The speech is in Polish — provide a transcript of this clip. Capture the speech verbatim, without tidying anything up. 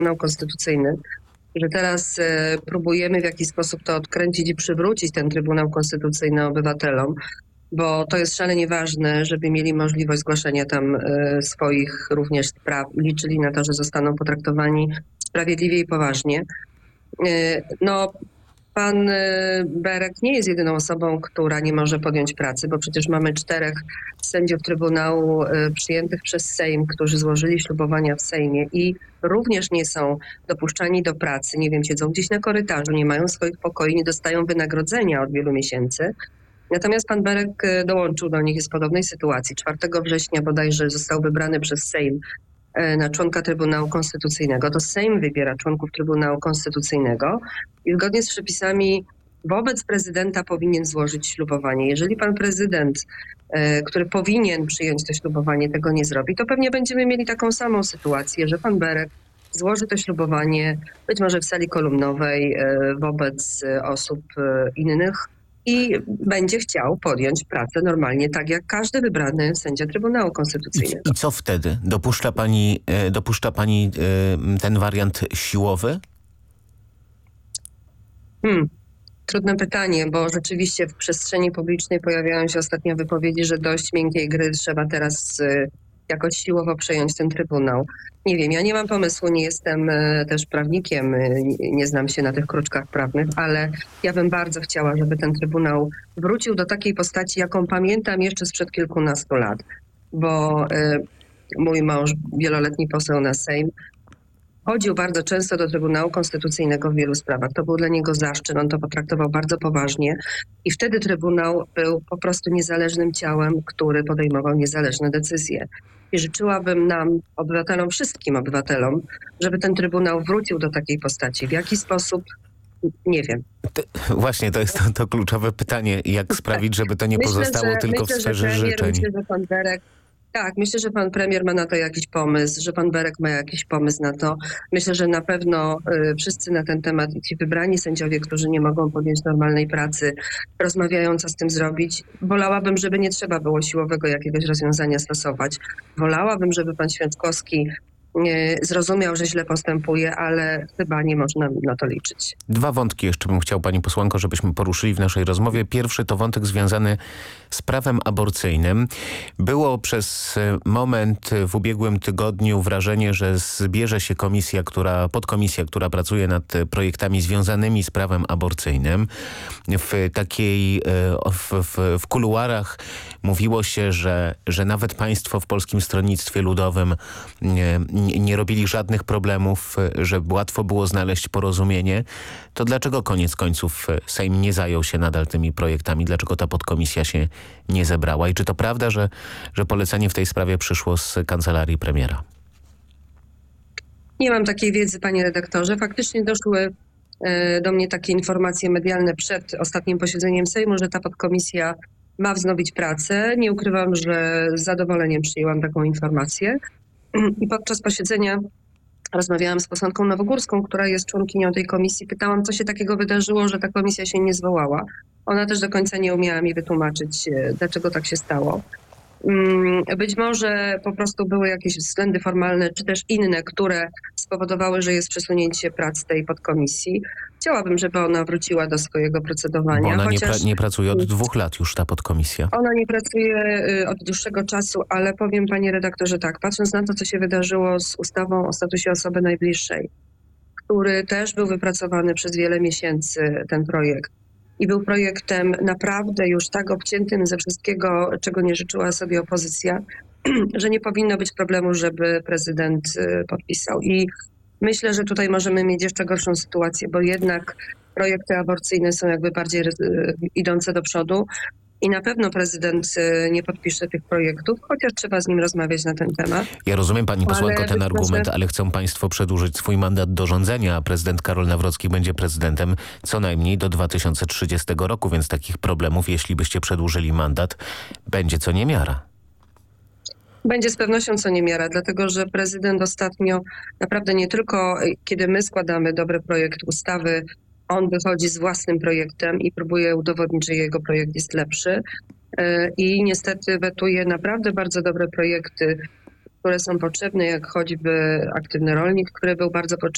Trybunał Konstytucyjny, że teraz e, próbujemy w jakiś sposób to odkręcić i przywrócić ten Trybunał Konstytucyjny obywatelom, bo to jest szalenie ważne, żeby mieli możliwość zgłaszania tam e, swoich również spraw i liczyli na to, że zostaną potraktowani sprawiedliwie i poważnie. E, no, Pan Berek nie jest jedyną osobą, która nie może podjąć pracy, bo przecież mamy czterech sędziów Trybunału przyjętych przez Sejm, którzy złożyli ślubowania w Sejmie i również nie są dopuszczani do pracy. Nie wiem, siedzą gdzieś na korytarzu, nie mają swoich pokoi, nie dostają wynagrodzenia od wielu miesięcy. Natomiast pan Berek dołączył do nich, jest w podobnej sytuacji. czwartego września bodajże został wybrany przez Sejm na członka Trybunału Konstytucyjnego. To Sejm wybiera członków Trybunału Konstytucyjnego i zgodnie z przepisami wobec prezydenta powinien złożyć ślubowanie. Jeżeli pan prezydent, który powinien przyjąć to ślubowanie, tego nie zrobi, to pewnie będziemy mieli taką samą sytuację, że pan Berek złoży to ślubowanie być może w sali kolumnowej wobec osób innych i będzie chciał podjąć pracę normalnie, tak jak każdy wybrany sędzia Trybunału Konstytucyjnego. I, i co wtedy? Dopuszcza pani, dopuszcza pani ten wariant siłowy? Hmm. Trudne pytanie, bo rzeczywiście w przestrzeni publicznej pojawiają się ostatnio wypowiedzi, że dość miękkiej gry, trzeba teraz jakoś siłowo przejąć ten Trybunał. Nie wiem, ja nie mam pomysłu, nie jestem też prawnikiem, nie znam się na tych kruczkach prawnych, ale ja bym bardzo chciała, żeby ten Trybunał wrócił do takiej postaci, jaką pamiętam jeszcze sprzed kilkunastu lat, bo mój mąż, wieloletni poseł na Sejm, chodził bardzo często do Trybunału Konstytucyjnego w wielu sprawach. To był dla niego zaszczyt, on to potraktował bardzo poważnie i wtedy Trybunał był po prostu niezależnym ciałem, który podejmował niezależne decyzje. I życzyłabym nam, obywatelom, wszystkim obywatelom, żeby ten Trybunał wrócił do takiej postaci. W jaki sposób? Nie wiem. To, właśnie, to jest to, to kluczowe pytanie. Jak sprawić, żeby to nie myślę, pozostało że, tylko myślę, w sferze że premier, życzeń? Myślę, że pan Berek Tak, myślę, że pan premier ma na to jakiś pomysł, że pan Berek ma jakiś pomysł na to. Myślę, że na pewno y, wszyscy na ten temat, ci wybrani sędziowie, którzy nie mogą podjąć normalnej pracy, rozmawiają, co z tym zrobić. Wolałabym, żeby nie trzeba było siłowego jakiegoś rozwiązania stosować. Wolałabym, żeby pan Święczkowski y, zrozumiał, że źle postępuje, ale chyba nie można na to liczyć. Dwa wątki jeszcze bym chciał, pani posłanko, żebyśmy poruszyli w naszej rozmowie. Pierwszy to wątek związany z prawem aborcyjnym. Było przez moment w ubiegłym tygodniu wrażenie, że zbierze się komisja, która, podkomisja, która pracuje nad projektami związanymi z prawem aborcyjnym. W takiej, w, w, w kuluarach mówiło się, że, że nawet państwo w Polskim Stronnictwie Ludowym nie, nie robili żadnych problemów, że łatwo było znaleźć porozumienie. To dlaczego koniec końców Sejm nie zajął się nadal tymi projektami? Dlaczego ta podkomisja się nie zebrała? I czy to prawda, że, że polecenie w tej sprawie przyszło z kancelarii premiera? Nie mam takiej wiedzy, panie redaktorze. Faktycznie doszły do mnie takie informacje medialne przed ostatnim posiedzeniem Sejmu, że ta podkomisja ma wznowić pracę. Nie ukrywam, że z zadowoleniem przyjęłam taką informację. I podczas posiedzenia rozmawiałam z posłanką Nowogórską, która jest członkinią tej komisji. Pytałam, co się takiego wydarzyło, że ta komisja się nie zwołała. Ona też do końca nie umiała mi wytłumaczyć, dlaczego tak się stało. Być może po prostu były jakieś względy formalne, czy też inne, które spowodowały, że jest przesunięcie prac tej podkomisji. Chciałabym, żeby ona wróciła do swojego procedowania. Bo ona chociaż nie, pra- nie pracuje od dwóch lat już, ta podkomisja. Ona nie pracuje od dłuższego czasu, ale powiem, panie redaktorze, tak, patrząc na to, co się wydarzyło z ustawą o statusie osoby najbliższej, który też był wypracowany przez wiele miesięcy, ten projekt, i był projektem naprawdę już tak obciętym ze wszystkiego, czego nie życzyła sobie opozycja, że nie powinno być problemu, żeby prezydent podpisał. I myślę, że tutaj możemy mieć jeszcze gorszą sytuację, bo jednak projekty aborcyjne są jakby bardziej idące do przodu i na pewno prezydent nie podpisze tych projektów, chociaż trzeba z nim rozmawiać na ten temat. Ja rozumiem, pani posłanko, ten argument, może... ale chcą państwo przedłużyć swój mandat do rządzenia, a prezydent Karol Nawrocki będzie prezydentem co najmniej do dwa tysiące trzydziestego roku, więc takich problemów, jeśli byście przedłużyli mandat, będzie co niemiara. Będzie z pewnością co niemiara, dlatego że prezydent ostatnio naprawdę nie tylko, kiedy my składamy dobry projekt ustawy, on wychodzi z własnym projektem i próbuje udowodnić, że jego projekt jest lepszy. I niestety wetuje naprawdę bardzo dobre projekty, które są potrzebne, jak choćby aktywny rolnik, który był bardzo potrzebny.